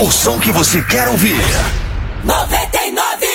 O som que você quer ouvir. 99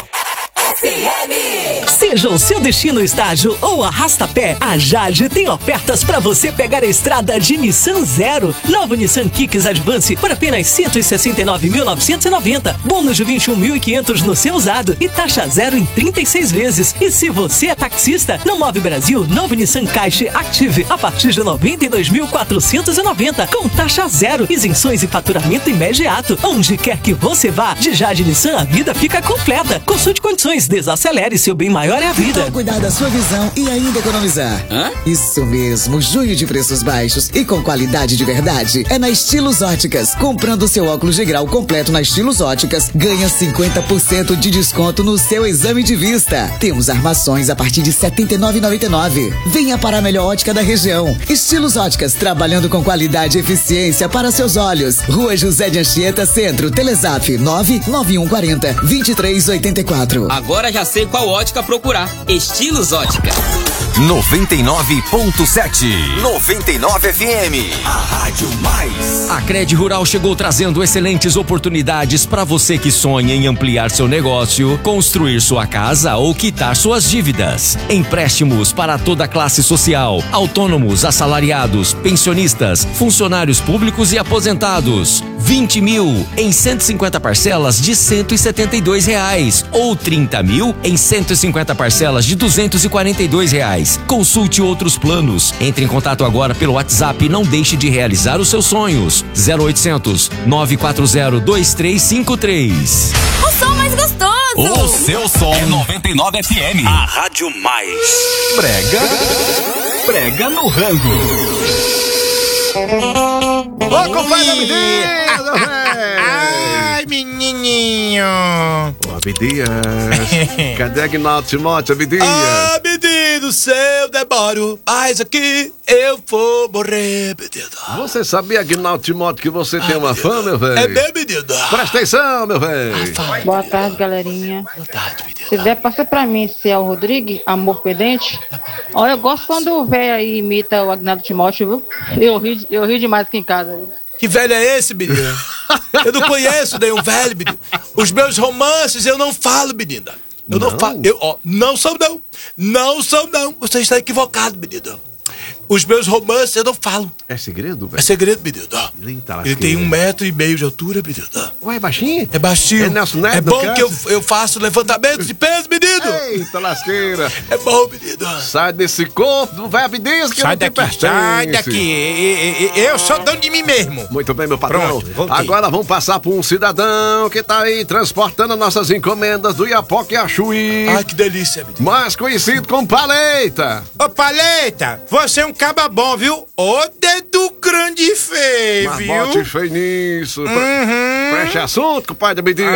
FM. Seja o seu destino estágio ou arrasta-pé, a Jade tem ofertas para você pegar a estrada de Nissan Zero. Novo Nissan Kicks Advance por apenas 169.990. Bônus de 21.500 no seu usado e taxa zero em 36 vezes. E se você é taxista, no Move Brasil, novo Nissan Caixa Active a partir de 92.490 com taxa zero, isenções e faturamento imediato. Onde quer que você vá, de Jade Nissan a vida fica completa. Consulte condições, desacelere, seu bem maior é a vida. Vou cuidar da sua visão e ainda economizar. Hã? Isso mesmo, junho de preços baixos e com qualidade de verdade é na Estilos Óticas. Comprando seu óculos de grau completo na Estilos Óticas, ganha 50% de desconto no seu exame de vista. Temos armações a partir de R$ 79,99. Venha para a melhor ótica da região. Estilos Óticas, trabalhando com qualidade e eficiência para seus olhos. Rua José de Anchieta, Centro. Telezap 99140-2384. Agora já sei qual ótica procurar. Estilos Ótica. 99.7 99 FM. A Rádio Mais. A Cred Rural chegou trazendo excelentes oportunidades para você que sonha em ampliar seu negócio, construir sua casa ou quitar suas dívidas. Empréstimos para toda a classe social, autônomos, assalariados, pensionistas, funcionários públicos e aposentados. 20 mil em 150 parcelas de R$ 172 ou 30 mil em 150 parcelas de R$ 242. Consulte outros planos. Entre em contato agora pelo WhatsApp e não deixe de realizar os seus sonhos. 0800 940 2353. O som mais gostoso. O seu som é 99 FM. A Rádio Mais. Prega no rango. Ô, compadre Abdias! Ai, menininho! Ô, Abdias! Cadê Agnaldo Timóteo, Abdias? Abdias do céu, demoro, mas aqui eu vou morrer, menino. Você sabia, Agnaldo Timóteo, que você tem uma fã, meu velho? É meu, menino. Presta atenção, meu velho! Boa tarde, galerinha. Boa tarde, menino. Se der, passa pra mim, se é o Rodrigo, Amor Pendente. Olha, eu gosto quando o velho aí imita o Agnaldo Timóteo, viu? Eu ri demais aqui em casa, viu? Que velho é esse, menino? Eu não conheço nenhum velho, menino. Os meus romances eu não falo, menina. Eu não falo. Não são, não. Não são, não. Você está equivocado, menino. Os meus romances eu não falo. É segredo, velho? É segredo, menino. Ele tem 1,5 metro de altura, menino. Ué, é baixinho? É baixinho. É Nelson Neto, É bom no que eu faço levantamento de peso, menino. Eita lasqueira. É bom, menino. Sai desse corpo, não vai Abdias que Sai não te daqui, pertence. sai daqui. Eu sou dono de mim mesmo. Muito bem, meu patrão. Pronto, voltei. Agora vamos passar por um cidadão que tá aí transportando nossas encomendas do Iapoque a Chuí. Ai, que delícia, menino. Mais conhecido como Paleta. Ô, Paleta, você é um caba bom, viu? Ô, dedo grande e feio, Mas viu? bote feio nisso. Preste assunto, compadre Abdias.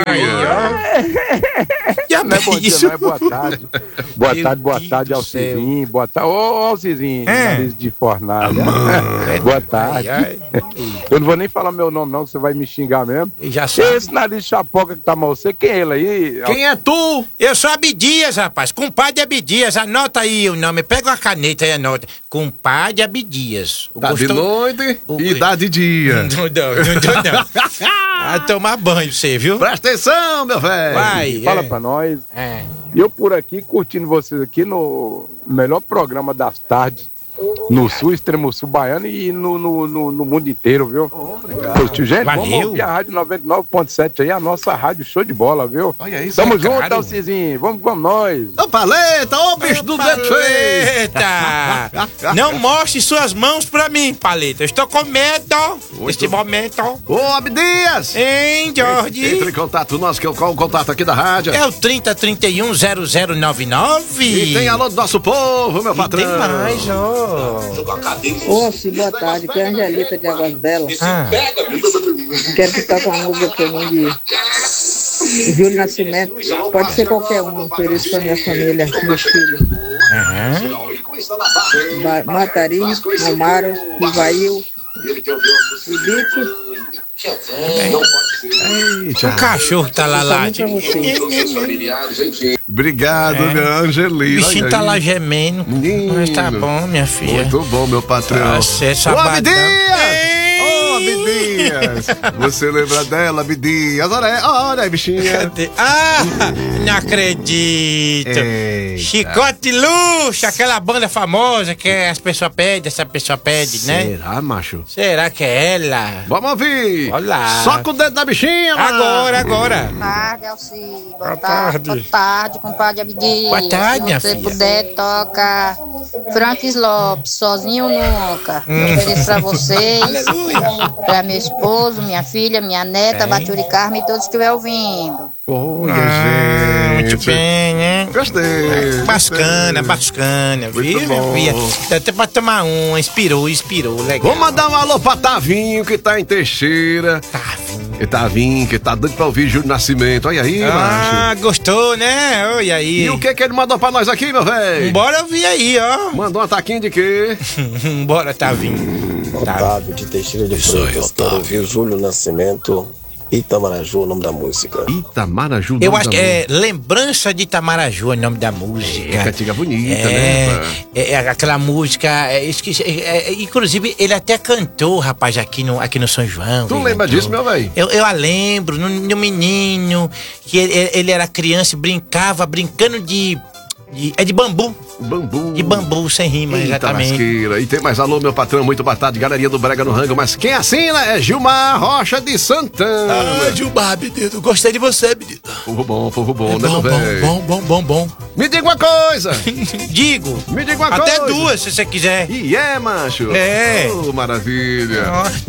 E a Não é bom dia, isso? não é boa tarde. Boa tarde, Alcizinho. Boa tarde. Ô, Alcizinho, nariz de fornalha. Boa tarde. Eu não vou nem falar meu nome, não, que você vai me xingar mesmo. Já sabe. Esse nariz de chapoca que tá mal, você, quem é ele aí? Quem é tu? Eu sou Abdias, rapaz. Compadre Abdias. Anota aí o nome. Pega uma caneta e anota. Compadre Abdias. Tá de noite e dá de dia. Não. Vai tomar banho você, viu? Presta atenção, meu velho. Vai. Fala pra nós. E eu por aqui, curtindo vocês aqui no melhor programa das tardes. No sul, extremo sul baiano e no mundo inteiro, viu? Obrigado. Gente, Valeu. vamos ouvir a Rádio 99.7 aí, a nossa rádio show de bola, viu? Olha isso. Tamo é junto, caro. Alcizinho. Vamos com nós. Ô, Paleta, ô, bicho do dedo feio. Paleta! Não mostre suas mãos pra mim, Paleta. Eu estou com medo neste momento. Ô, Abdias. Hein, Jorge? Entre em contato nosso, que é o contato aqui da rádio. É o 30310099. E tem alô do nosso povo, meu patrão. Tem mais, ó. Ô, sim, boa tarde. Que é a Angelita de Águas Belas. Quero que toque uma música pra mim de Júlio Nascimento. Pode ser qualquer um, por isso pra minha família, meus filhos. Matari, Romaro, Ivail, Ibite. O cachorro tá lá Pra você. Obrigado, minha Angelina. O bichinho tá lá gemendo. Mas tá bom, minha filha. Muito bom, meu patrão. Nossa, essa Ô, badana. Abdias! Ô, Abdias! Abdias. Você lembra dela, Abdias? Olha aí, bichinha. Não acredito. Eita. Chicote Luxo, aquela banda famosa que as pessoas pedem, essa pessoa pede, né? Será, macho? Será que é ela? Vamos ouvir. Olá. Só com o dedo da bichinha, mano. Agora. Boa tarde, Alci. Boa tarde, compadre Abdias. Boa tarde, minha filha. Se você puder, toca Francis Lopes, Sozinho Nunca. Ofereço pra vocês. Aleluia. Pra meu esposo, minha filha, minha neta, Baturi Carmen e todos que estiverem ouvindo. Olha, gente. Muito bem, né? Gostei. Bacana, Muito viu, bom. minha filha? Dá até pra tomar uma, inspirou, legal. Vou mandar um alô pra Tavinho, que tá em Teixeira. Tavinho, que tá doido pra ouvir Júlio Nascimento. Olha aí, macho. Gostou, né? Olha aí. E o que ele mandou pra nós aqui, meu velho? Bora ouvir aí, ó. Mandou um ataquinho de quê? Bora, Tavinho. Otávio de Teixeira de Freitas. Quero ouvir Júlio Nascimento, Itamaraju, o nome da música. Itamaraju, eu acho que é Lembrança de Itamaraju, o nome da música. É cantiga bonita, né? É aquela música, esqueci, inclusive ele até cantou, rapaz, aqui no São João. Tu lembra disso, meu velho? Eu a lembro, no menino, que ele era criança e brincando de bambu. De bambu, sem rima, exatamente. Lasqueira. E tem mais alô, meu patrão, muito boa tarde, galerinha do Brega no Rango, mas quem assina é Gilmar Rocha de Santana. Gilmar, menino, gostei de você, menino. Povo bom, né, meu velho? Bom. Me diga uma coisa. Digo. Me diga uma até coisa. Até duas, se você quiser. E macho? É. Oh, maravilha.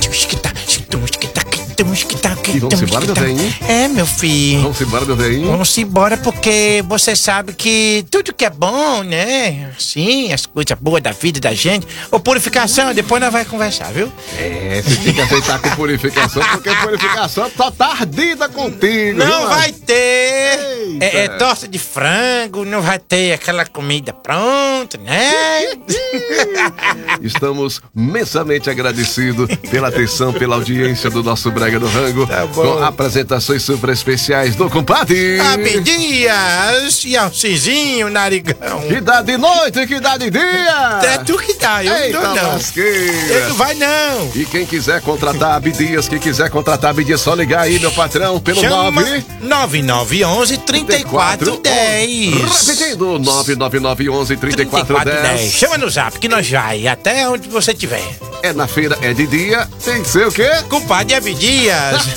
E vamos embora, meu velhinho? É, meu filho. Vamos embora, meu velhinho? Vamos embora porque você sabe que tudo que é bom, né? Sim, as coisas boas da vida da gente. Ou purificação, depois nós vamos conversar, viu? Você tem que aceitar com purificação, porque purificação tá ardida contigo. Não vai ter torta de frango, não vai ter aquela comida pronta, né? Estamos imensamente agradecidos pela atenção, pela audiência do nosso Brega do Rango, com apresentações super especiais do compadre Abdias e Alcizinho, narigão. Que dá de noite, que dá de dia. É tu que dá, eu não dou não. Ele não vai não. E quem quiser contratar Abdias, só ligar aí, meu patrão, pelo 9911-3410. Repetindo, 99911-3410. Chama no zap que nós vai até onde você estiver. É na feira, é de dia, tem que ser o quê? Compadre Abdias.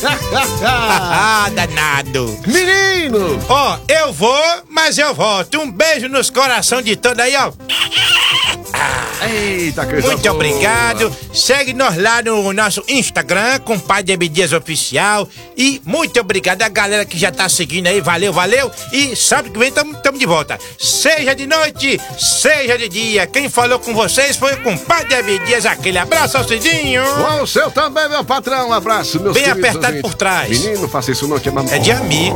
Danado. Menino. Ó, eu vou, mas eu volto. Um beijo nos corações de todos aí, ó. Eita, coisa muito boa. Obrigado. Segue nós lá no nosso Instagram, Compadre Abdias Oficial. E muito obrigado a galera que já tá seguindo aí. Valeu. E sábado que vem tamo de volta. Seja de noite, seja de dia. Quem falou com vocês foi o Compadre Abdias. Aquele abraço, Alcidinho. O seu também, meu patrão. Um abraço, meus bem queridos apertado ouvintes. por trás. Menino, faça isso não, que é de amigo.